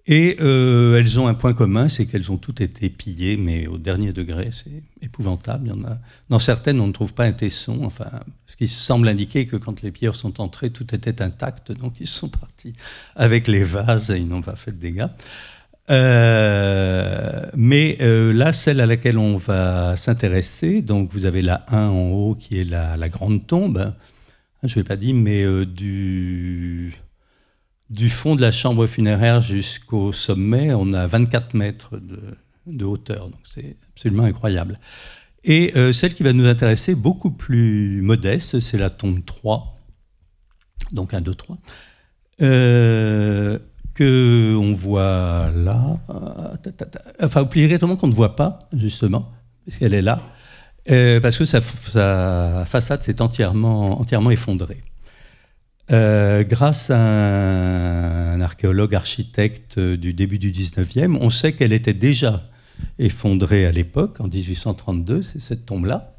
Et elles ont un point commun, c'est qu'elles ont toutes été pillées, mais au dernier degré, c'est épouvantable. Il y en a, dans certaines, on ne trouve pas un tesson, enfin, ce qui semble indiquer que quand les pilleurs sont entrés, tout était intact, donc ils sont partis avec les vases et ils n'ont pas fait de dégâts. Mais là, celle à laquelle on va s'intéresser, donc vous avez la 1 en haut qui est la grande tombe, je ne l'ai pas dit, mais du fond de la chambre funéraire jusqu'au sommet, on a 24 mètres de hauteur, donc c'est absolument incroyable. Et celle qui va nous intéresser, beaucoup plus modeste, c'est la tombe 3, donc 1, 2, 3, qu'on voit là, enfin, plus directement qu'on ne voit pas, justement, parce qu'elle est là, parce que sa façade s'est entièrement effondrée. Grâce à un archéologue architecte du début du 19e, on sait qu'elle était déjà effondrée à l'époque, en 1832, c'est cette tombe-là.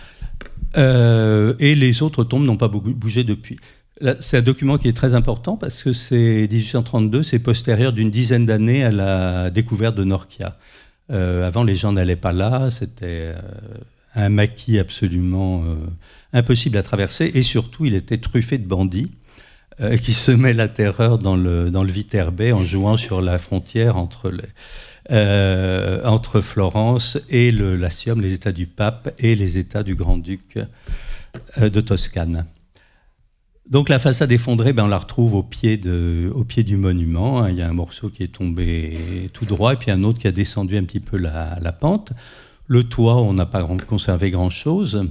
Et les autres tombes n'ont pas bougé depuis. Là, c'est un document qui est très important parce que c'est 1832, c'est postérieur d'une dizaine d'années à la découverte de Norcia. Avant, les gens n'allaient pas là, c'était un maquis absolument impossible à traverser, et surtout, il était truffé de bandits qui semaient la terreur dans le Viterbe en jouant sur la frontière entre Florence et le Latium, les États du pape et les États du grand-duc de Toscane. Donc la façade effondrée, on la retrouve au pied du monument. Il y a un morceau qui est tombé tout droit et puis un autre qui a descendu un petit peu la pente. Le toit, on n'a pas conservé grand-chose.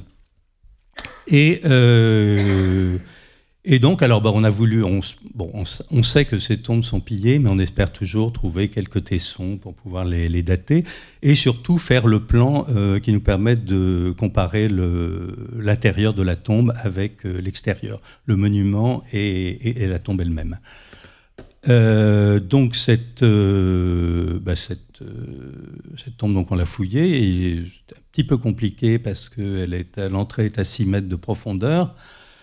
Et donc, alors, on a voulu, on sait que ces tombes sont pillées, mais on espère toujours trouver quelques tessons pour pouvoir les dater, et surtout faire le plan qui nous permette de comparer l'intérieur de la tombe avec l'extérieur, le monument et la tombe elle-même. Donc cette tombe, donc on l'a fouillée, et c'est un petit peu compliqué parce que l'entrée est à 6 mètres de profondeur.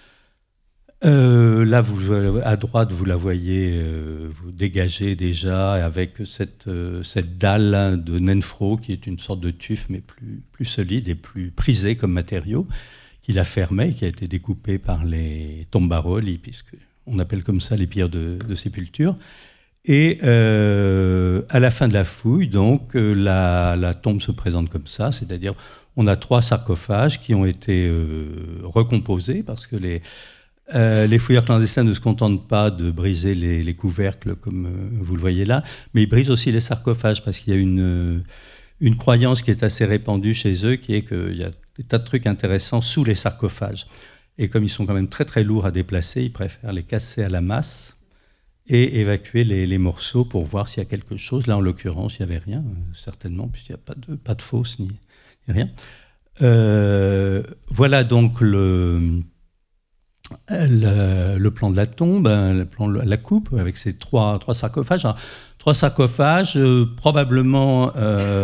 Là, à droite, vous la voyez, vous dégagez déjà avec cette dalle de Nenfro, qui est une sorte de tuf, mais plus solide et plus prisé comme matériau, qui la fermait, qui a été découpée par les tombaroli, puisqu'on appelle comme ça les pierres de sépulture. Et à la fin de la fouille, donc, la tombe se présente comme ça, c'est-à-dire on a 3 sarcophages qui ont été recomposés, parce que les fouilleurs clandestins ne se contentent pas de briser les couvercles, comme vous le voyez là, mais ils brisent aussi les sarcophages, parce qu'il y a une croyance qui est assez répandue chez eux, qui est qu'il y a des tas de trucs intéressants sous les sarcophages. Et comme ils sont quand même très très lourds à déplacer, ils préfèrent les casser à la masse et évacuer les morceaux pour voir s'il y a quelque chose. Là, en l'occurrence, il n'y avait rien, certainement, puisqu'il n'y a pas de fosse ni rien. Voilà donc le plan de la tombe, le plan de la coupe, avec ces trois sarcophages. Alors, 3 sarcophages, probablement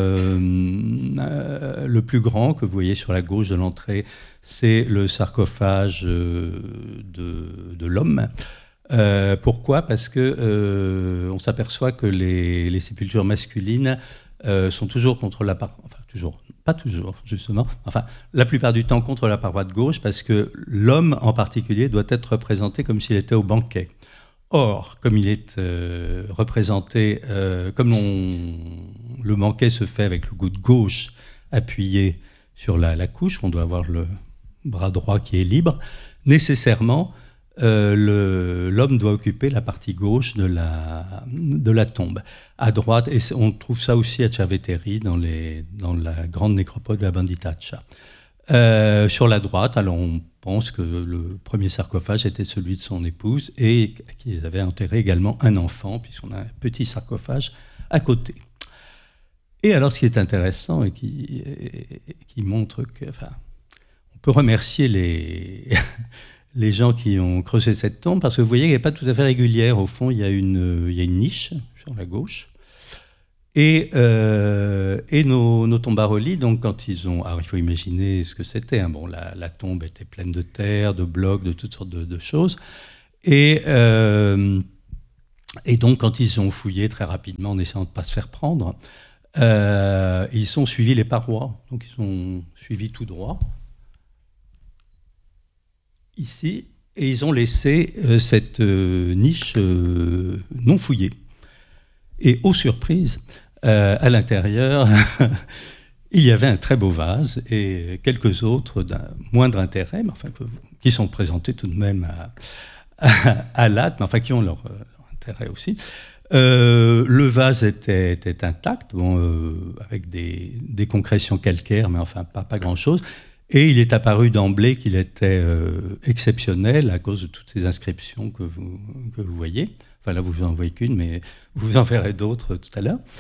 le plus grand que vous voyez sur la gauche de l'entrée, c'est le sarcophage de l'homme. Pourquoi ? Parce que on s'aperçoit que les sépultures masculines sont toujours contre la paroi, enfin toujours, pas toujours justement, enfin la plupart du temps contre la paroi de gauche, parce que l'homme en particulier doit être représenté comme s'il était au banquet. Or, comme il est représenté, comme le banquet se fait avec le coude gauche appuyé sur la couche, on doit avoir le bras droit qui est libre, nécessairement l'homme doit occuper la partie gauche de la tombe. À droite, et on trouve ça aussi à Cerveteri, dans la grande nécropole de la Banditaccia. Sur la droite, alors on pense que le premier sarcophage était celui de son épouse et qu'ils avaient enterré également un enfant, puisqu'on a un petit sarcophage à côté. Et alors, ce qui est intéressant et qui montre que, on peut remercier les gens qui ont creusé cette tombe, parce que vous voyez qu'elle n'est pas tout à fait régulière. Au fond, il y a une niche sur la gauche. Et nos tombaroli, donc quand ils ont... Alors il faut imaginer ce que c'était. Hein. Bon, la tombe était pleine de terre, de blocs, de toutes sortes de choses. Et Et donc, quand ils ont fouillé très rapidement en essayant de ne pas se faire prendre, ils ont suivi les parois. Donc, ils ont suivi tout droit, ici, et ils ont laissé cette niche non fouillée. Et aux surprises, à l'intérieur, il y avait un très beau vase et quelques autres d'un moindre intérêt, mais enfin, qui sont présentés tout de même à l'AT, mais enfin qui ont leur intérêt aussi. Le vase était intact, bon, avec des concrétions calcaires, mais enfin pas grand-chose. Et il est apparu d'emblée qu'il était exceptionnel à cause de toutes ces inscriptions que vous voyez. Enfin là, vous en voyez qu'une, mais vous en verrez d'autres tout à l'heure.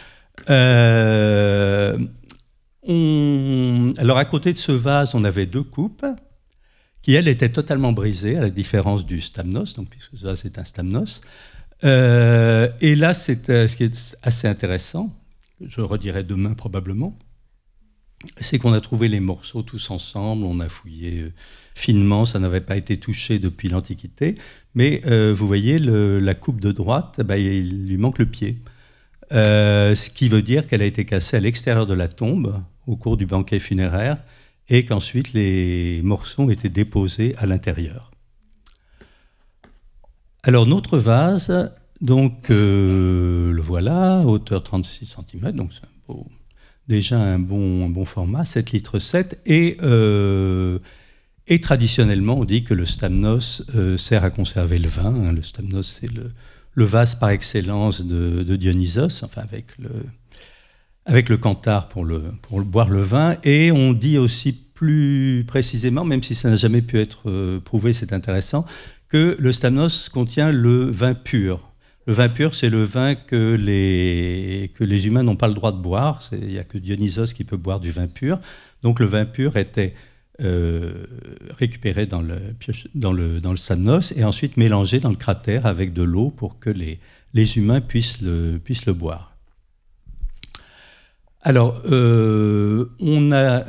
Alors à côté de ce vase, on avait 2 coupes qui, elles, étaient totalement brisées, à la différence du stamnos, donc, puisque ce vase est un stamnos. Et là, ce qui est assez intéressant, je redirai demain probablement, c'est qu'on a trouvé les morceaux tous ensemble, on a fouillé finement, ça n'avait pas été touché depuis l'Antiquité, mais vous voyez, la coupe de droite, il lui manque le pied. Ce qui veut dire qu'elle a été cassée à l'extérieur de la tombe au cours du banquet funéraire et qu'ensuite les morceaux ont été déposés à l'intérieur. Alors notre vase, donc le voilà, hauteur 36 cm, donc c'est déjà un bon format, 7 litres 7, et traditionnellement on dit que le stamnos sert à conserver le vin, hein. Le stamnos c'est le vase par excellence de Dionysos, enfin avec le canthare pour boire le vin, et on dit aussi plus précisément, même si ça n'a jamais pu être prouvé, c'est intéressant, que le stamnos contient le vin pur. Le vin pur, c'est le vin que les humains n'ont pas le droit de boire. Il n'y a que Dionysos qui peut boire du vin pur. Donc le vin pur était récupéré dans le stamnos et ensuite mélangé dans le cratère avec de l'eau pour que les humains puissent le boire. Alors, on a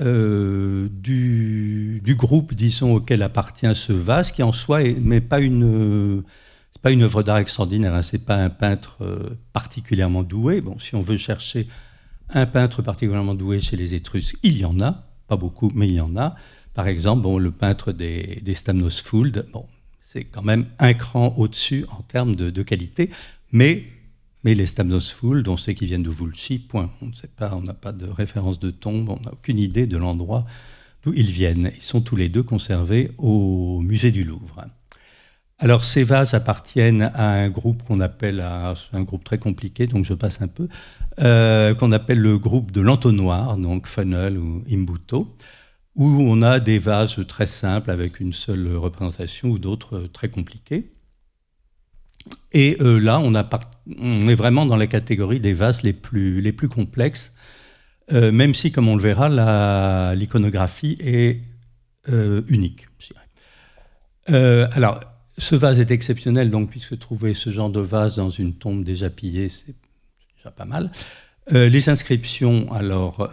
du groupe, disons, auquel appartient ce vase, qui en soi n'est pas une œuvre d'art extraordinaire, hein, ce n'est pas un peintre particulièrement doué. Bon, si on veut chercher un peintre particulièrement doué chez les Étrusques, il y en a, pas beaucoup, mais il y en a. Par exemple, le peintre des Stamnos Fould, c'est quand même un cran au-dessus en termes de qualité, mais les Stamnos Fould, on sait qu'ils viennent de Vulci, point. On ne sait pas, on n'a pas de référence de tombe, on n'a aucune idée de l'endroit d'où ils viennent. Ils sont tous les deux conservés au musée du Louvre. Alors, ces vases appartiennent à un groupe qu'on appelle, un groupe très compliqué, donc je passe un peu, qu'on appelle le groupe de l'entonnoir, donc funnel ou imbuto, où on a des vases très simples avec une seule représentation ou d'autres très compliqués. Et là, on est vraiment dans la catégorie des vases les plus complexes, même si, comme on le verra, l'iconographie est unique, je dirais. Alors, ce vase est exceptionnel, donc, puisque trouver ce genre de vase dans une tombe déjà pillée, c'est déjà pas mal. Les inscriptions, alors,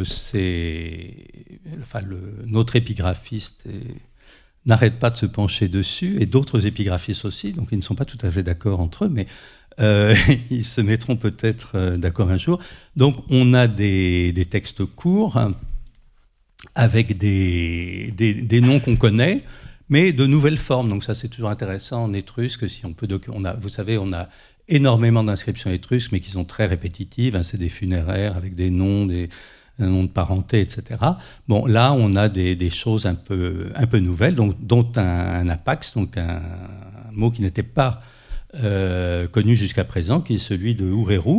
notre épigraphiste n'arrête pas de se pencher dessus, et d'autres épigraphistes aussi, donc ils ne sont pas tout à fait d'accord entre eux, mais ils se mettront peut-être d'accord un jour. Donc, on a des textes courts, hein, avec des noms qu'on connaît, mais de nouvelles formes. Donc ça, c'est toujours intéressant en étrusque. Si on peut, vous savez, on a énormément d'inscriptions étrusques, mais qui sont très répétitives, hein. C'est des funéraires avec des noms, un nom de parenté, etc. Bon, là, on a des choses un peu nouvelles, dont un apax, donc un mot qui n'était pas connu jusqu'à présent, qui est celui de Oureru.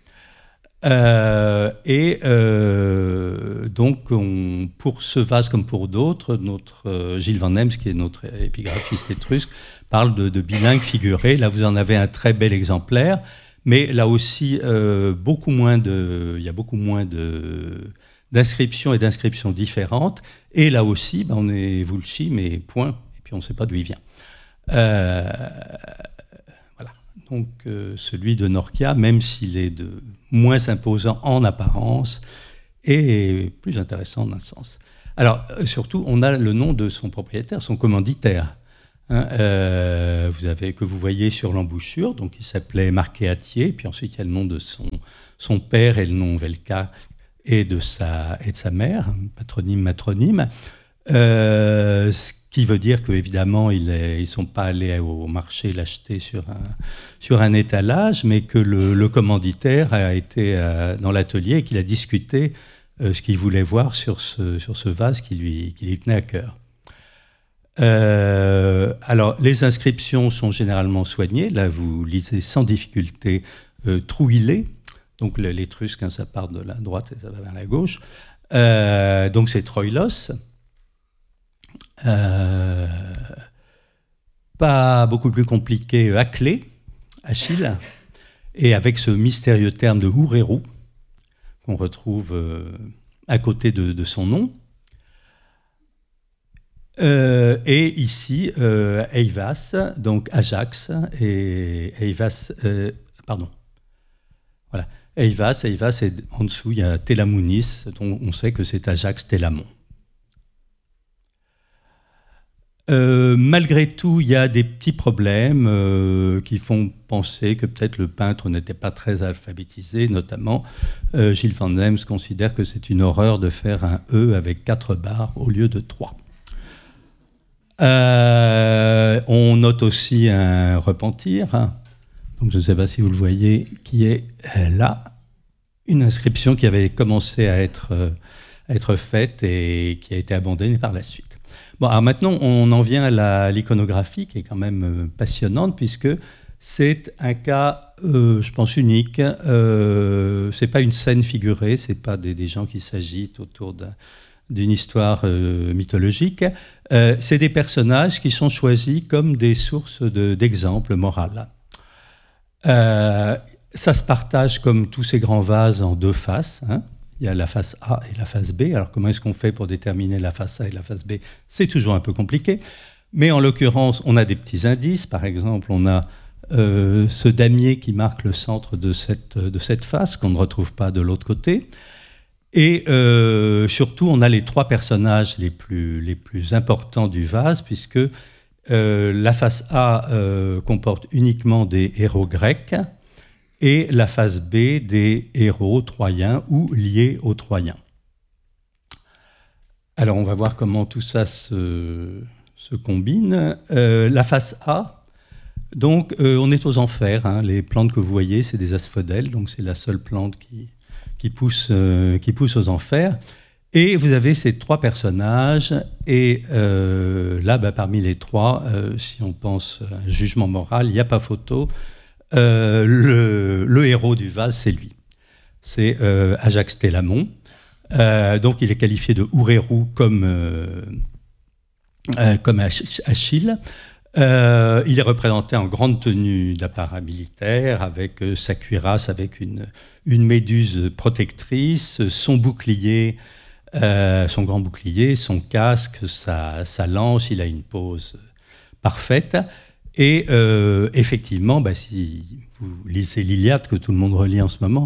Donc, pour ce vase comme pour d'autres, notre Gilles Van Hems, qui est notre épigraphiste étrusque, parle de bilingue figuré. Là, vous en avez un très bel exemplaire, mais là aussi, il y a beaucoup moins d'inscriptions et d'inscriptions différentes. Et là aussi, on est Vulci, mais point, et puis on ne sait pas d'où il vient. Donc, celui de Norcia, même s'il est moins imposant en apparence, est plus intéressant d'un sens. Alors, surtout, on a le nom de son propriétaire, son commanditaire. hein, que vous voyez sur l'embouchure, donc il s'appelait Marquet-Attier, puis ensuite il y a le nom de son père et le nom Velka et de sa mère, patronyme, matronyme. Ce qui veut dire qu'évidemment, ils ne sont pas allés au marché l'acheter sur un étalage, mais que le commanditaire a été dans l'atelier et qu'il a discuté ce qu'il voulait voir sur ce vase qui lui tenait à cœur. Alors, les inscriptions sont généralement soignées. Là, vous lisez sans difficulté Trouillé. Donc, l'étrusque, hein, ça part de la droite et ça va vers la gauche. Donc, c'est Troilos. Pas beaucoup plus compliqué, Aclé, Achille, et avec ce mystérieux terme de Oureru, qu'on retrouve à côté de son nom. Et ici, Eivas, donc Ajax, et Eivas, pardon. Voilà. Eivas, et en dessous, il y a Télamounis, dont on sait que c'est Ajax Télamon. Malgré tout, il y a des petits problèmes qui font penser que peut-être le peintre n'était pas très alphabétisé, notamment Gilles Van Emst considère que c'est une horreur de faire un E avec 4 barres au lieu de 3. On note aussi un repentir, hein. Donc je ne sais pas si vous le voyez, qui est là, une inscription qui avait commencé à être faite et qui a été abandonnée par la suite. Bon, alors maintenant, on en vient à l'iconographie, qui est quand même passionnante, puisque c'est un cas, je pense, unique. C'est pas une scène figurée, c'est pas des gens qui s'agitent autour d'une histoire mythologique. C'est des personnages qui sont choisis comme des sources d'exemples moraux. Ça se partage, comme tous ces grands vases, en 2 faces, hein. Il y a la face A et la face B. Alors, comment est-ce qu'on fait pour déterminer la face A et la face B? C'est toujours un peu compliqué. Mais en l'occurrence, on a des petits indices. Par exemple, on a ce damier qui marque le centre de cette face, qu'on ne retrouve pas de l'autre côté. Et surtout, on a les 3 personnages les plus importants du vase, puisque la face A comporte uniquement des héros grecs, et la face B des héros troyens ou liés aux Troyens. Alors on va voir comment tout ça se combine. La face A, donc on est aux enfers, hein. Les plantes que vous voyez, c'est des asphodèles, donc c'est la seule plante qui pousse aux enfers. Et vous avez ces 3 personnages, et là, parmi les 3, si on pense à un jugement moral, il n'y a pas photo. Le héros du vase, c'est lui. C'est Ajax Télamon. Donc il est qualifié de Oureru comme Achille. Il est représenté en grande tenue d'apparat militaire, avec sa cuirasse, avec une méduse protectrice, son bouclier, son grand bouclier, son casque, sa lance. Il a une pose parfaite. Et effectivement, si vous lisez l'Iliade, que tout le monde relit en ce moment,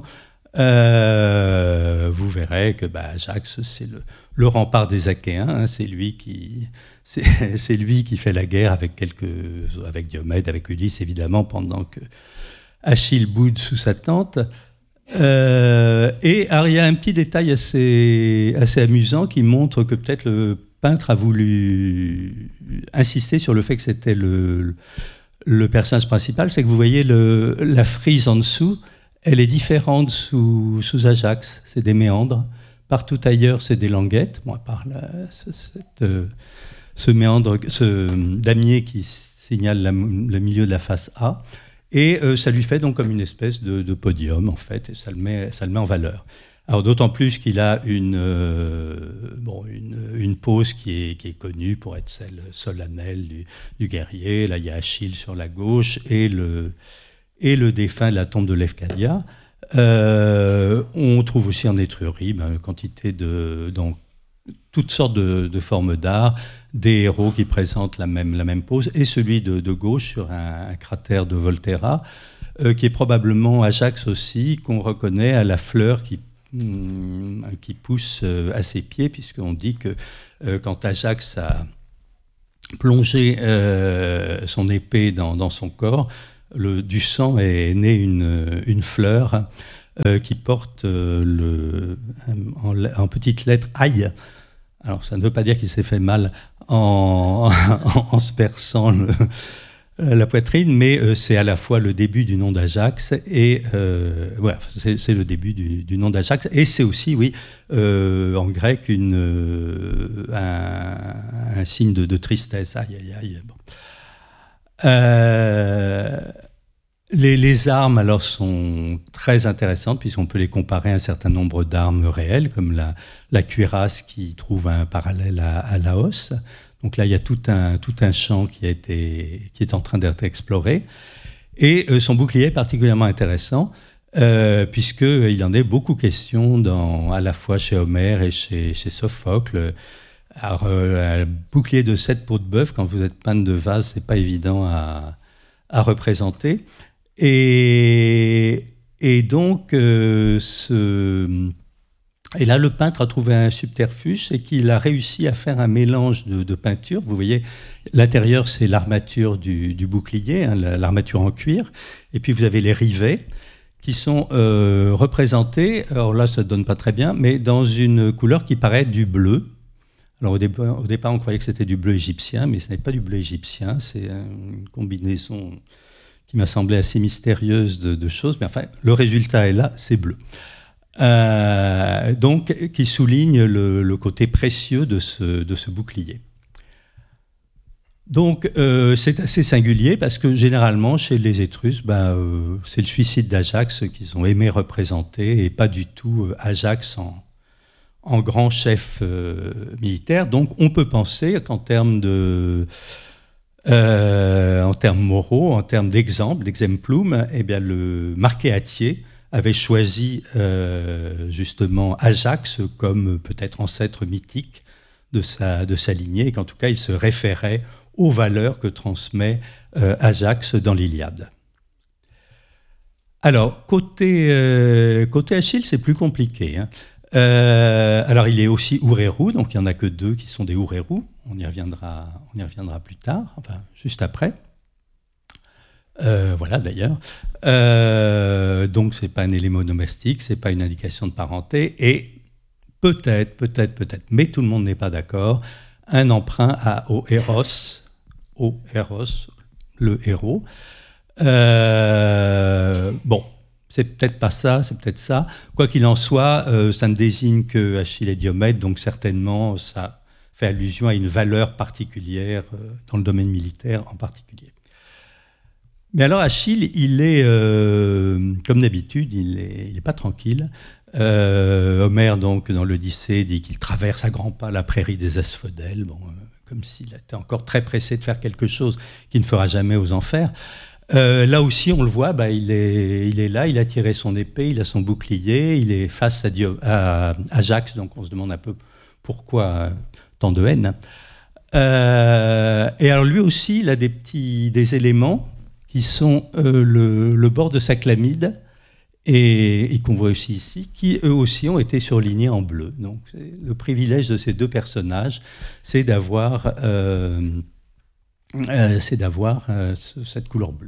vous verrez que Ajax, c'est le rempart des Achéens, hein. C'est lui qui fait la guerre avec Diomède, avec Ulysse, évidemment, pendant que Achille boude sous sa tente. Et alors, il y a un petit détail assez amusant qui montre que peut-être le peintre a voulu insister sur le fait que c'était le personnage principal. C'est que vous voyez la frise en dessous, elle est différente sous Ajax, c'est des méandres. Partout ailleurs, c'est des languettes. Bon, à part ce méandre, ce damier qui signale le milieu de la face A. Et ça lui fait donc comme une espèce de podium, en fait, et ça le met en valeur. Alors d'autant plus qu'il a une pose qui est connue pour être celle solennelle du guerrier. Là, il y a Achille sur la gauche et le défunt de la tombe de Lefcadia. On trouve aussi en Étrurie une quantité dans toutes sortes de formes d'art, des héros qui présentent la même pose, et celui de gauche sur un cratère de Volterra, qui est probablement Ajax aussi, qu'on reconnaît à la fleur qui pousse à ses pieds, puisqu'on dit que quand Ajax plongé son épée dans son corps, du sang est née une fleur qui porte en petites lettres aïe. Alors ça ne veut pas dire qu'il s'est fait mal en se perçant la poitrine, mais c'est à la fois le début du nom d'Ajax et voilà, c'est le début du nom d'Ajax, et c'est aussi, oui, en grec un signe de tristesse. Aïe, aïe, aïe. Bon. Les armes alors sont très intéressantes puisqu'on peut les comparer à un certain nombre d'armes réelles, comme la cuirasse qui trouve un parallèle à Laos. Donc là, il y a tout un champ qui est en train d'être exploré. Et son bouclier est particulièrement intéressant, puisqu'il en est beaucoup question à la fois chez Homère et chez Sophocle. Alors, un bouclier de 7 peaux de bœuf, quand vous êtes peintre de vase, c'est pas évident à représenter. Et donc, et là, le peintre a trouvé un subterfuge, c'est qu'il a réussi à faire un mélange de peinture. Vous voyez, l'intérieur, c'est l'armature du bouclier, hein, l'armature en cuir. Et puis, vous avez les rivets qui sont représentés, alors là, ça ne donne pas très bien, mais dans une couleur qui paraît du bleu. Alors, au départ, on croyait que c'était du bleu égyptien, mais ce n'est pas du bleu égyptien, c'est une combinaison qui m'a semblé assez mystérieuse de choses, mais enfin, le résultat est là, c'est bleu. Donc, qui souligne le côté précieux de ce bouclier. Donc, c'est assez singulier parce que généralement, chez les Étrusques, c'est le suicide d'Ajax qu'ils ont aimé représenter et pas du tout Ajax en grand chef militaire. Donc, on peut penser qu'en termes moraux, en termes d'exemplum, eh bien, le Marquet-Hattier avait choisi justement Ajax comme peut-être ancêtre mythique de sa lignée, et qu'en tout cas il se référait aux valeurs que transmet Ajax dans l'Iliade. Alors, côté Achille, c'est plus compliqué, hein. Alors, il est aussi Ourérou, donc il n'y en a que 2 qui sont des Ourérou. On y reviendra plus tard, enfin, juste après. Voilà, d'ailleurs. Donc, ce n'est pas un élément domestique, ce n'est pas une indication de parenté, et peut-être, mais tout le monde n'est pas d'accord, un emprunt au Héros, le héros. Bon, c'est peut-être pas ça, c'est peut-être ça. Quoi qu'il en soit, ça ne désigne que Achille et Diomède, donc certainement, ça fait allusion à une valeur particulière dans le domaine militaire en particulier. Mais alors Achille, il est, comme d'habitude, il est pas tranquille. Homère, donc, dans l'Odyssée, dit qu'il traverse à grands pas la prairie des asphodèles, comme s'il était encore très pressé de faire quelque chose qu'il ne fera jamais aux enfers. Là aussi, on le voit, il est là, il a tiré son épée, il a son bouclier, il est face à Ajax, donc on se demande un peu pourquoi tant de haine. Et alors lui aussi, il a des éléments qui sont le bord de sa chlamyde, et qu'on voit aussi ici, qui eux aussi ont été surlignés en bleu. Donc le privilège de ces 2 personnages, c'est d'avoir cette couleur bleue.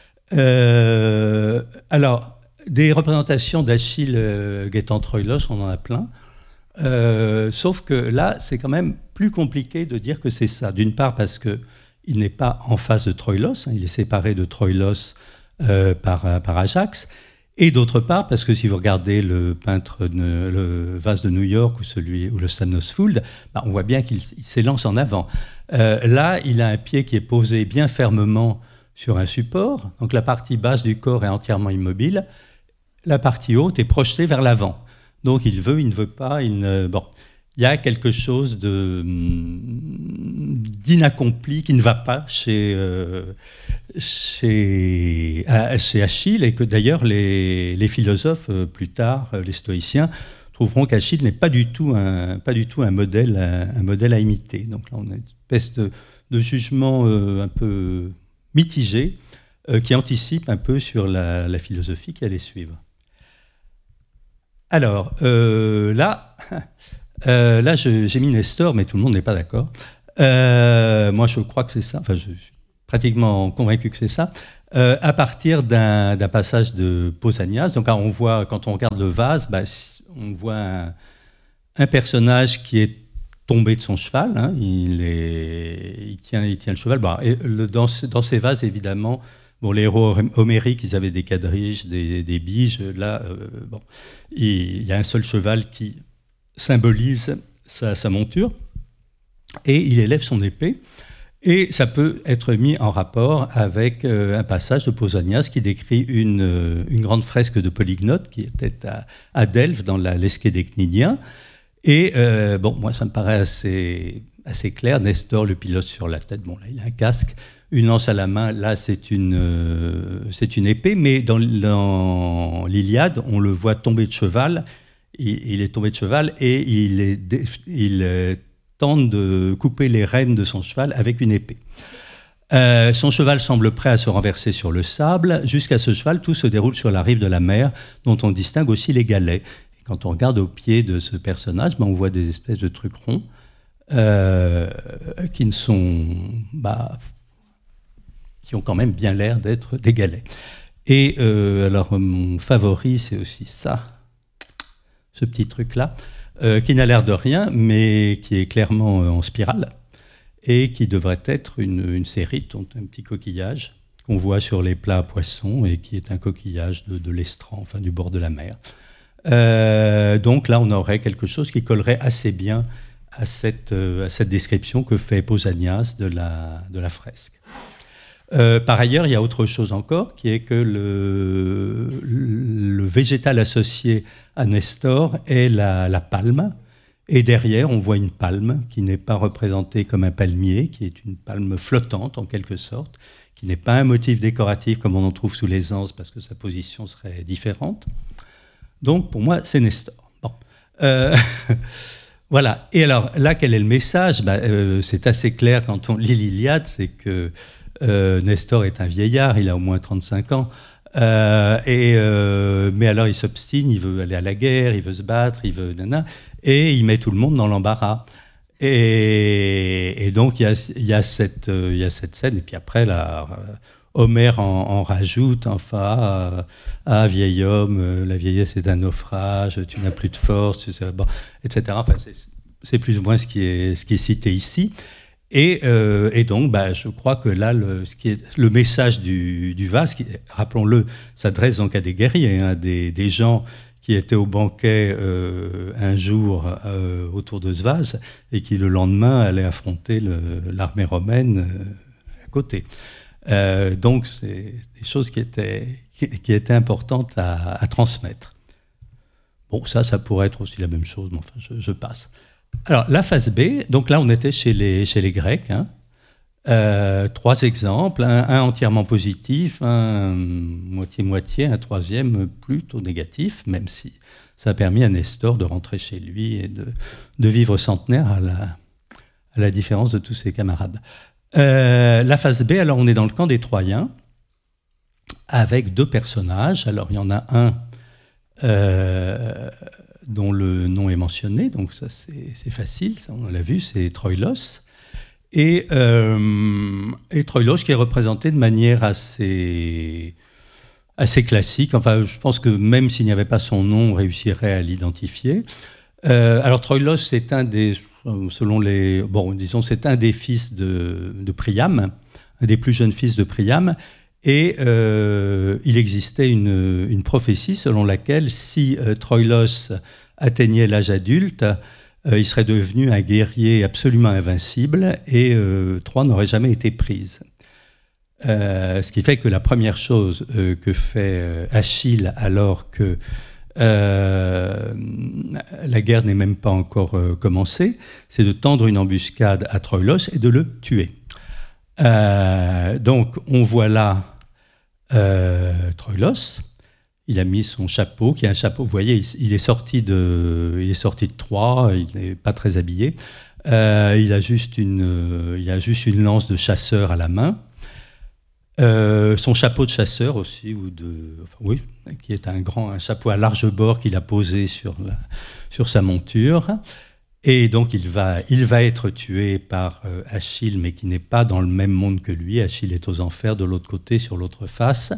Alors, des représentations d'Achille guettant Troïlos, on en a plein. Sauf que là, c'est quand même plus compliqué de dire que c'est ça. D'une part parce qu'il n'est pas en face de Troïlos, hein, il est séparé de Troïlos par Ajax. Et d'autre part, parce que si vous regardez le vase de New York ou le Stadnos Fould, on voit bien qu'il s'élance en avant. Là, il a un pied qui est posé bien fermement sur un support, donc la partie basse du corps est entièrement immobile, la partie haute est projetée vers l'avant. Donc il veut, il ne veut pas, bon. Il y a quelque chose d'inaccompli qui ne va pas chez Achille, et que d'ailleurs les philosophes plus tard, les stoïciens, trouveront qu'Achille n'est pas du tout un modèle à imiter. Donc là, on a une espèce de jugement un peu mitigé qui anticipe un peu sur la philosophie qui allait suivre. Alors là, j'ai mis Nestor, mais tout le monde n'est pas d'accord. Moi, je crois que c'est ça. Enfin, je suis pratiquement convaincu que c'est ça. À partir d'un passage de Pausanias. Donc, là, on voit, quand on regarde le vase, on voit un personnage qui est tombé de son cheval. Hein. Il tient le cheval. Dans ces vases, évidemment, bon, les héros homériques, ils avaient des quadriges, des biges. Là, il y a un seul cheval qui symbolise sa monture. Et il élève son épée. Et ça peut être mis en rapport avec un passage de Pausanias qui décrit une grande fresque de Polygnote qui était à Delphes, dans l'Esquée des Cnidiens. Et moi, ça me paraît assez clair. Nestor le pilote sur la tête. Bon, là, il a un casque, une lance à la main. Là, c'est une épée. Mais dans l'Iliade, on le voit tomber de cheval. Il est tombé de cheval et il tente de couper les rênes de son cheval avec une épée. Son cheval semble prêt à se renverser sur le sable. Jusqu'à ce cheval, tout se déroule sur la rive de la mer, dont on distingue aussi les galets. Et quand on regarde au pied de ce personnage, on voit des espèces de trucs ronds qui ne sont, qui ont quand même bien l'air d'être des galets. Et alors, mon favori, c'est aussi ça, ce petit truc-là. Qui n'a l'air de rien, mais qui est clairement en spirale, et qui devrait être une sérite, un petit coquillage qu'on voit sur les plats à poissons, et qui est un coquillage de l'estran, enfin du bord de la mer. Donc là, on aurait quelque chose qui collerait assez bien à cette description que fait Pausanias de la fresque. Par ailleurs, il y a autre chose encore, qui est que le végétal associé à Nestor est la palme. Et derrière, on voit une palme qui n'est pas représentée comme un palmier, qui est une palme flottante en quelque sorte, qui n'est pas un motif décoratif comme on en trouve sous les anses, parce que sa position serait différente. Donc, pour moi, c'est Nestor. Bon. Voilà. Et alors, là, quel est le message ? C'est assez clair quand on lit l'Iliade, c'est que Nestor est un vieillard, il a au moins 35 ans, mais alors il s'obstine, il veut aller à la guerre, il veut se battre, et il met tout le monde dans l'embarras. Et donc il y a cette scène, et puis après, Homère en rajoute, enfin, vieil homme, la vieillesse est un naufrage, tu n'as plus de force, etc. Enfin, c'est plus ou moins ce qui est cité ici. Et donc, je crois que là, le message du vase, qui, rappelons-le, s'adresse donc à des guerriers, hein, des gens qui étaient au banquet un jour autour de ce vase et qui, le lendemain, allaient affronter l'armée romaine à côté. Donc, c'est des choses qui étaient importantes à transmettre. Bon, ça pourrait être aussi la même chose, mais enfin, je passe. Alors, la phase B, donc là, on était chez les Grecs. Hein. 3 exemples, un entièrement positif, un moitié-moitié, un troisième plutôt négatif, même si ça a permis à Nestor de rentrer chez lui et de vivre centenaire à la différence de tous ses camarades. La phase B, alors on est dans le camp des Troyens, avec 2 personnages. Alors, il y en a un dont le nom est mentionné, donc ça c'est facile, ça, on l'a vu, c'est Troïlos. Et Troïlos qui est représenté de manière assez classique. Enfin, je pense que même s'il n'y avait pas son nom, on réussirait à l'identifier. Alors Troïlos, c'est un des fils de Priam, un des plus jeunes fils de Priam. Et il existait une prophétie selon laquelle si Troïlos atteignait l'âge adulte, il serait devenu un guerrier absolument invincible et Troie n'aurait jamais été prise. Ce qui fait que la première chose que fait Achille alors que la guerre n'est même pas encore commencée, c'est de tendre une embuscade à Troïlos et de le tuer. Donc on voit là Troïlos, il a mis son chapeau, qui est un chapeau, vous voyez, il est sorti de Troie, il n'est pas très habillé, il a juste une lance de chasseur à la main, son chapeau de chasseur aussi, qui est un chapeau à large bord qu'il a posé sur sa monture. Et donc il va être tué par Achille, mais qui n'est pas dans le même monde que lui. Achille est aux enfers, de l'autre côté, sur l'autre face.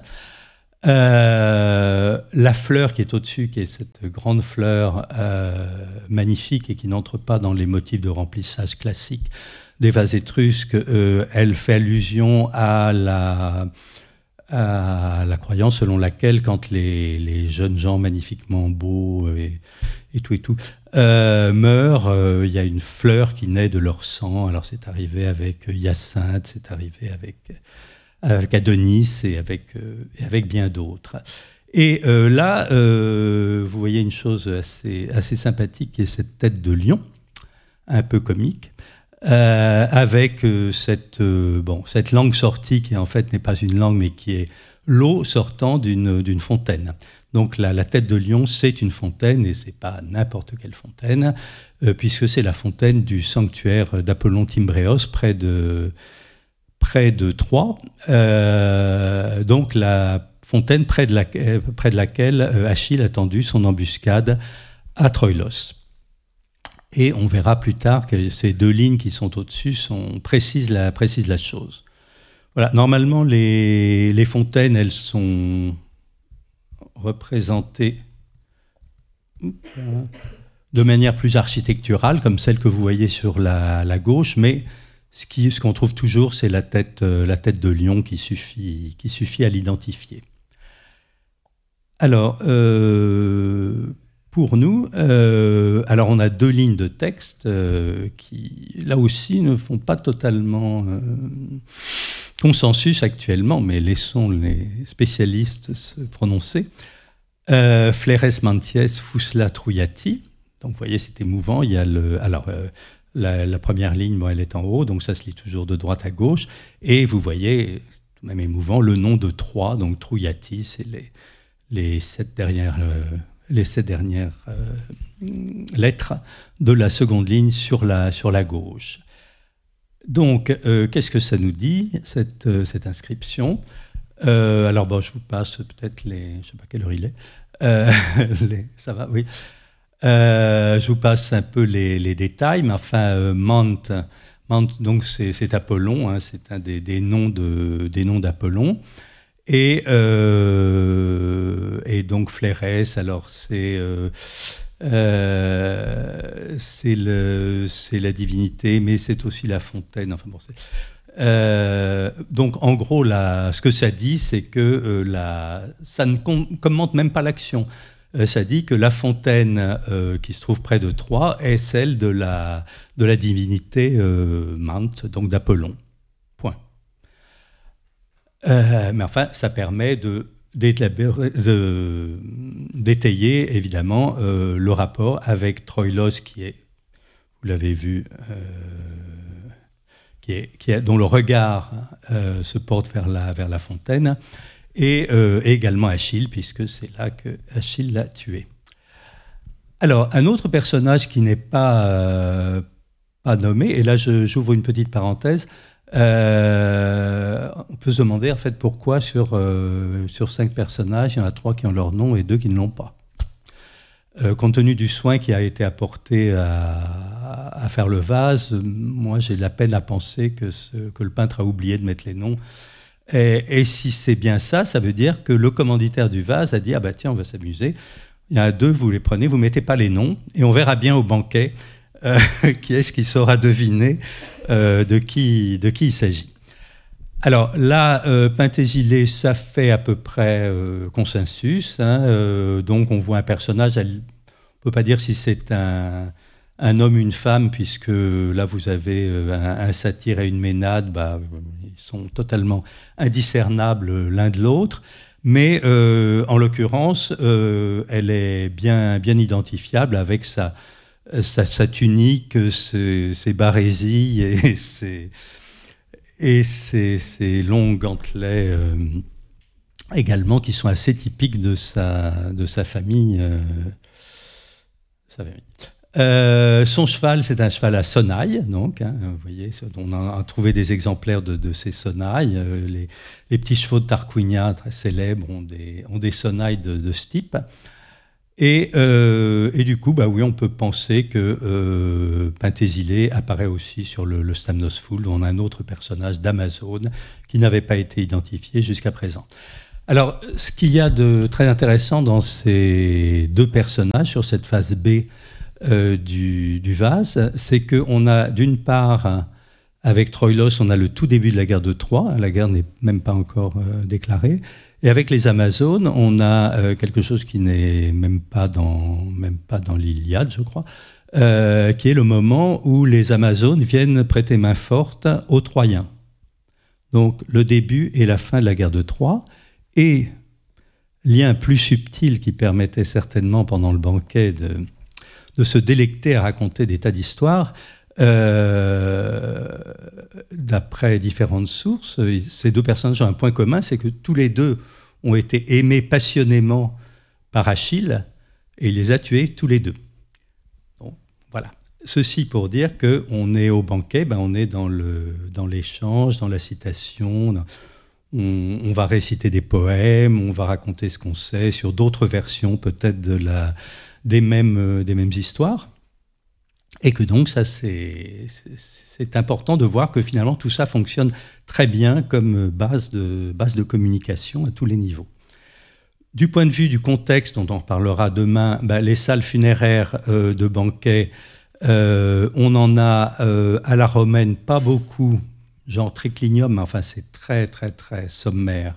La fleur qui est au-dessus, qui est cette grande fleur magnifique et qui n'entre pas dans les motifs de remplissage classiques des vases étrusques, elle fait allusion à la croyance selon laquelle quand les jeunes gens magnifiquement beaux et tout meurent, il y a une fleur qui naît de leur sang. Alors c'est arrivé avec Hyacinthe, c'est arrivé avec Adonis et avec bien d'autres. Et là, vous voyez une chose assez sympathique, qui est cette tête de lion, un peu comique, avec cette langue sortie qui en fait n'est pas une langue, mais qui est l'eau sortant d'une fontaine. Donc la tête de lion, c'est une fontaine, et c'est pas n'importe quelle fontaine, puisque c'est la fontaine du sanctuaire d'Apollon Tymbréos, près de Troie. Donc la fontaine près de laquelle Achille a tendu son embuscade à Troïlos. Et on verra plus tard que ces deux lignes qui sont au-dessus précisent la chose. Voilà, normalement, les fontaines, elles sont représentées de manière plus architecturale, comme celle que vous voyez sur la gauche, mais ce qu'on trouve toujours, c'est la tête de lion qui suffit à l'identifier. Alors, pour nous, alors on a deux lignes de texte qui, là aussi, ne font pas totalement consensus actuellement, mais laissons les spécialistes se prononcer. Fleres manties fusla trouillati. Donc, vous voyez, c'est émouvant. Il y a la première ligne, elle est en haut, donc ça se lit toujours de droite à gauche. Et vous voyez, tout de même émouvant, le nom de Troie, donc trouillati, c'est les 7 dernières lettres de la seconde ligne sur la gauche. Donc, qu'est-ce que ça nous dit, cette inscription ? Alors, je vous passe peut-être je ne sais pas quelle heure il est. Ça va, oui. Je vous passe un peu les détails, mais enfin, Mante, donc c'est Apollon, hein, c'est un des noms d'Apollon. Et donc Flérès, alors c'est la divinité, mais c'est aussi la fontaine. Enfin bon, donc en gros, ce que ça dit, c'est que ça ne commente même pas l'action. Ça dit que la fontaine qui se trouve près de Troie est celle de la divinité Mante, donc d'Apollon. Point. Mais enfin, ça permet d'étayer évidemment le rapport avec Troïlos, qui est, vous l'avez vu, dont le regard se porte vers la fontaine, et également Achille, puisque c'est là que Achille l'a tué. Alors, un autre personnage qui n'est pas nommé, et là j'ouvre une petite parenthèse, on peut se demander en fait pourquoi sur 5 personnages, il y en a 3 qui ont leur nom et 2 qui ne l'ont pas. Compte tenu du soin qui a été apporté à faire le vase, moi j'ai de la peine à penser que le peintre a oublié de mettre les noms. Et si c'est bien ça, ça veut dire que le commanditaire du vase a dit « Ah bah tiens, on va s'amuser, il y en a 2, vous les prenez, vous ne mettez pas les noms, et on verra bien au banquet qui est-ce qui saura deviner de qui il s'agit. » Alors là, Pentésilée, ça fait à peu près consensus, hein, donc on voit un personnage, on ne peut pas dire si c'est un homme ou une femme, puisque là vous avez un satyre et une ménade, ils sont totalement indiscernables l'un de l'autre, mais en l'occurrence, elle est bien identifiable avec sa tunique, ses barésilles et ses longs gantelets également, qui sont assez typiques de sa famille. Son cheval, c'est un cheval à sonnailles, donc, hein, vous voyez, on a trouvé des exemplaires de ces sonnailles. Les petits chevaux de Tarquinia, très célèbres, ont des sonnailles de ce type. Et du coup, bah oui, on peut penser que Penthesile apparaît aussi sur le Stamnos Fold, où on a un autre personnage d'Amazon qui n'avait pas été identifié jusqu'à présent. Alors, ce qu'il y a de très intéressant dans ces deux personnages, sur cette phase B du vase, c'est qu'on a d'une part, avec Troïlos, on a le tout début de la guerre de Troie, la guerre n'est même pas encore déclarée, et avec les Amazones, on a quelque chose qui n'est même pas dans l'Iliade, je crois, qui est le moment où les Amazones viennent prêter main forte aux Troyens. Donc le début et la fin de la guerre de Troie, et lien plus subtil qui permettait certainement pendant le banquet de se délecter à raconter des tas d'histoires. D'après différentes sources, ces deux personnages ont un point commun, c'est que tous les deux ont été aimés passionnément par Achille et il les a tués tous les deux. Bon, voilà. Ceci pour dire qu'on est au banquet, ben on est dans l'échange, dans la citation. On va réciter des poèmes, on va raconter ce qu'on sait sur d'autres versions peut-être des mêmes histoires. Et que donc, ça, c'est important de voir que finalement, tout ça fonctionne très bien comme base de communication à tous les niveaux. Du point de vue du contexte, dont on reparlera demain, les salles funéraires de banquet, on en a à la romaine pas beaucoup, genre triclinium, mais enfin, c'est très, très, très sommaire.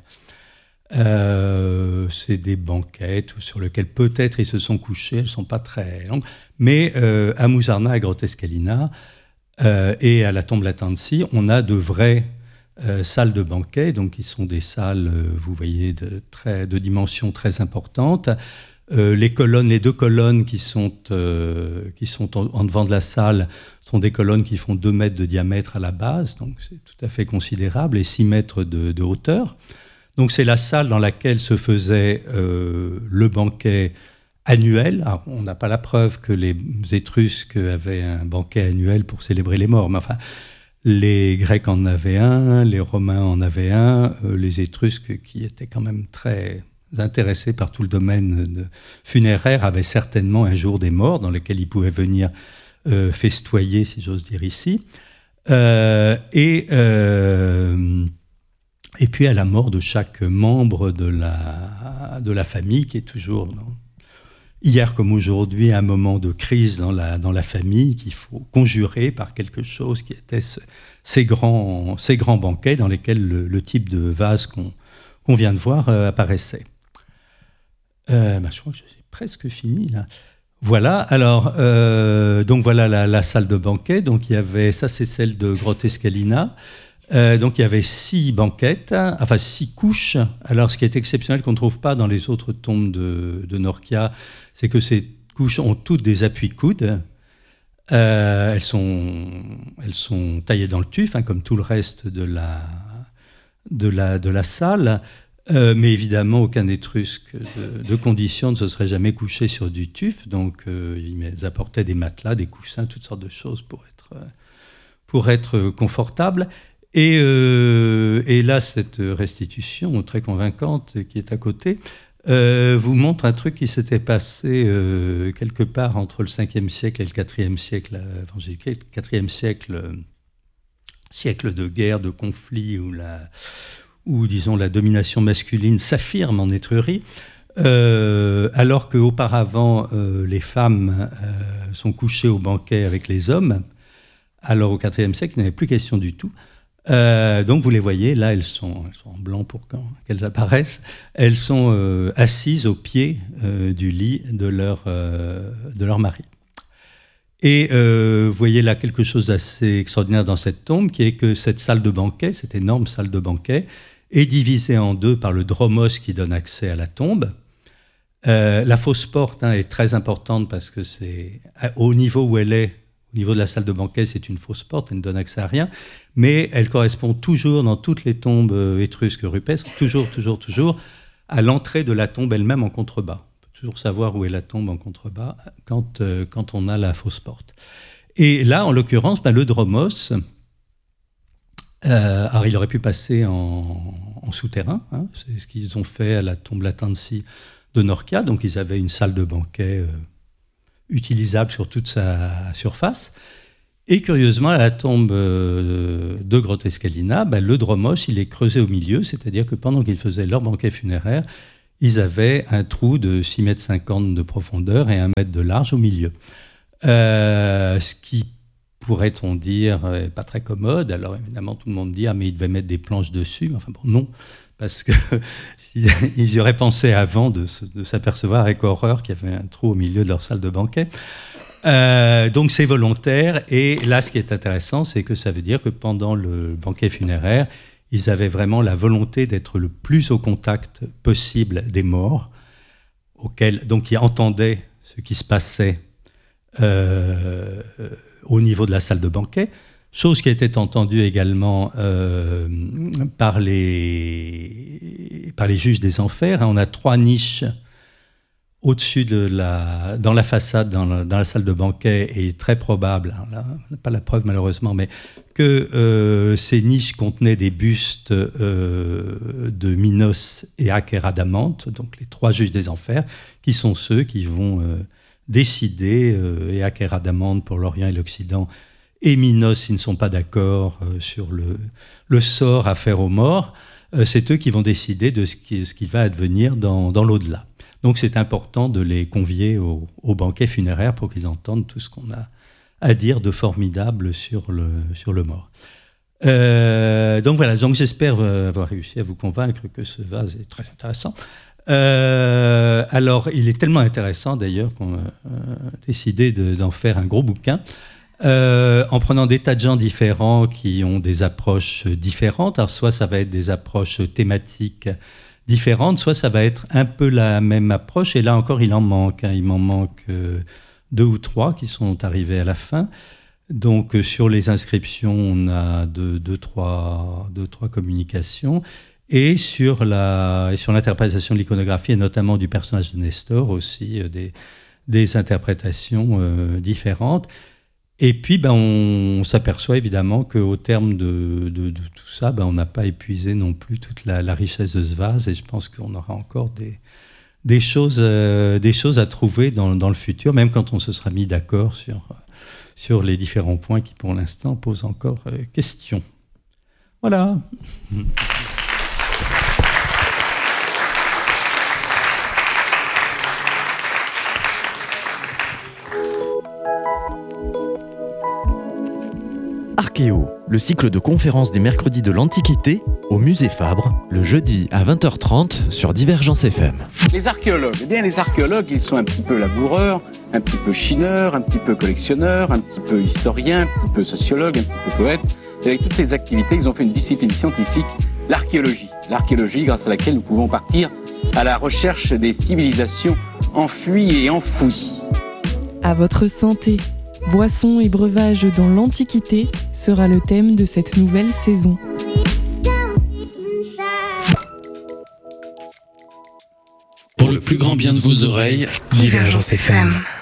C'est des banquettes sur lesquelles peut-être ils se sont couchés, elles ne sont pas très longues, mais à Musarna, à Grotescalina et à la tombe Latanzi, on a de vraies salles de banquet, donc qui sont des salles, vous voyez, de dimensions très importantes. Les deux colonnes qui sont en devant de la salle sont des colonnes qui font 2 mètres de diamètre à la base, donc c'est tout à fait considérable, et 6 mètres de hauteur. Donc c'est la salle dans laquelle se faisait le banquet annuel. Alors, on n'a pas la preuve que les Étrusques avaient un banquet annuel pour célébrer les morts, mais enfin, les Grecs en avaient un, les Romains en avaient un, les Étrusques, qui étaient quand même très intéressés par tout le domaine funéraire, avaient certainement un jour des morts dans lequel ils pouvaient venir festoyer, si j'ose dire ici. Et puis à la mort de chaque membre de la famille, qui est toujours, hier comme aujourd'hui, un moment de crise dans la famille, qu'il faut conjurer par quelque chose qui était ces grands banquets dans lesquels le type de vase qu'on vient de voir apparaissait. Je crois que j'ai presque fini là. Voilà, alors, donc voilà la salle de banquet. Donc il y avait, ça c'est celle de Grotescalina. Donc il y avait 6 banquettes, enfin 6 couches. Alors ce qui est exceptionnel qu'on ne trouve pas dans les autres tombes de Norcia, c'est que ces couches ont toutes des appuis-coudes. Elles sont taillées dans le tuf, comme tout le reste de la salle. Mais évidemment, aucun Étrusque de condition ne se serait jamais couché sur du tuf. Donc ils apportaient des matelas, des coussins, toutes sortes de choses pour être confortable. Et là, cette restitution très convaincante qui est à côté vous montre un truc qui s'était passé quelque part entre le 5e siècle et le 4e siècle évangélique, 4e siècle de guerre, de conflit, où disons, la domination masculine s'affirme en Étrurie, alors qu'auparavant, les femmes sont couchées au banquet avec les hommes. Alors au IVe siècle, il n'y avait plus question du tout. Donc vous les voyez, là elles sont en blanc pour qu'elles apparaissent. Elles sont assises au pied du lit de leur mari. Et vous voyez là quelque chose d'assez extraordinaire dans cette tombe, qui est que cette salle de banquet, cette énorme salle de banquet, est divisée en 2 par le dromos qui donne accès à la tombe. La fausse porte est très importante parce que c'est au niveau où elle est. Au niveau de la salle de banquet, c'est une fausse porte, elle ne donne accès à rien, mais elle correspond toujours dans toutes les tombes étrusques rupestres, toujours à l'entrée de la tombe elle-même en contrebas. On peut toujours savoir où est la tombe en contrebas quand on a la fausse porte. Et là, en l'occurrence, le dromos, alors il aurait pu passer en souterrain, c'est ce qu'ils ont fait à la tombe Latanzi de Norcia. Donc ils avaient une salle de banquet utilisable sur toute sa surface. Et curieusement, à la tombe de Grotte Escalina, le dromos, il est creusé au milieu, c'est-à-dire que pendant qu'ils faisaient leur banquet funéraire, ils avaient un trou de 6,50 m de profondeur et 1 mètre de large au milieu. Ce qui, pourrait-on dire, n'est pas très commode. Alors évidemment, tout le monde dit « Ah, mais ils devaient mettre des planches dessus ». Enfin bon, non, parce qu'ils y auraient pensé avant de s'apercevoir avec horreur qu'il y avait un trou au milieu de leur salle de banquet. Donc c'est volontaire, et là ce qui est intéressant, c'est que ça veut dire que pendant le banquet funéraire, ils avaient vraiment la volonté d'être le plus au contact possible des morts, donc ils entendaient ce qui se passait au niveau de la salle de banquet, chose qui était entendue également par les juges des enfers. On a 3 niches au-dessus dans la façade, dans la salle de banquet, et très probable, là, on n'a pas la preuve malheureusement, mais que ces niches contenaient des bustes de Minos et Acheradamante, donc les 3 juges des enfers, qui sont ceux qui vont décider, et Acheradamante pour l'Orient et l'Occident, et Minos, ils ne sont pas d'accord sur le sort à faire aux morts, c'est eux qui vont décider de ce qui va advenir dans l'au-delà. Donc c'est important de les convier au banquet funéraire pour qu'ils entendent tout ce qu'on a à dire de formidable sur le mort. Donc voilà, donc j'espère avoir réussi à vous convaincre que ce vase est très intéressant. Alors il est tellement intéressant d'ailleurs qu'on a décidé d'en faire un gros bouquin, en prenant des tas de gens différents qui ont des approches différentes. Alors soit ça va être des approches thématiques différentes, soit ça va être un peu la même approche, et là encore il en manque, il m'en manque 2 ou 3 qui sont arrivés à la fin. Donc sur les inscriptions, on a 2-3 communications, et sur l'interprétation de l'iconographie, et notamment du personnage de Nestor aussi, des interprétations différentes. Et puis, on s'aperçoit évidemment qu'au terme de tout ça, on n'a pas épuisé non plus toute la richesse de ce vase, et je pense qu'on aura encore des choses à trouver dans le futur, même quand on se sera mis d'accord sur les différents points qui, pour l'instant, posent encore question. Voilà. Archéo, le cycle de conférences des mercredis de l'Antiquité au Musée Fabre, le jeudi à 20h30 sur Divergence FM. Les archéologues, ils sont un petit peu laboureurs, un petit peu chineurs, un petit peu collectionneurs, un petit peu historiens, un petit peu sociologues, un petit peu poètes. Et avec toutes ces activités, ils ont fait une discipline scientifique, l'archéologie. L'archéologie grâce à laquelle nous pouvons partir à la recherche des civilisations enfuies et enfouies. À votre santé. Boissons et breuvages dans l'Antiquité sera le thème de cette nouvelle saison. Pour le plus grand bien de vos oreilles, Divergence FM.